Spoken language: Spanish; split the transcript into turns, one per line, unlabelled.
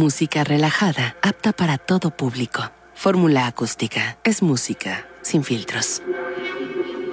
Música relajada, apta para todo público. Fórmula Acústica. Es música sin filtros.